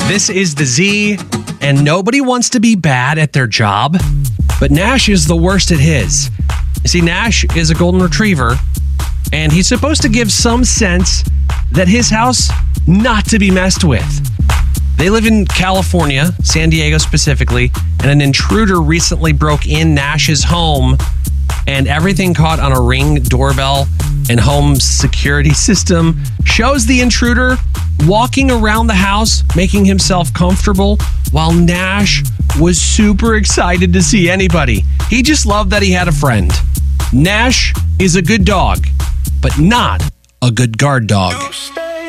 This is the Z, and nobody wants to be bad at their job, but Nash is the worst at his. You see, Nash is a golden retriever, and he's supposed to give some sense that his house not to be messed with. They live in California, San Diego specifically, and an intruder recently broke in Nash's home, and everything caught on a Ring doorbell and home security system shows the intruder walking around the house, making himself comfortable, while Nash was super excited to see anybody. He just loved that he had a friend. Nash is a good dog, but not a good guard dog.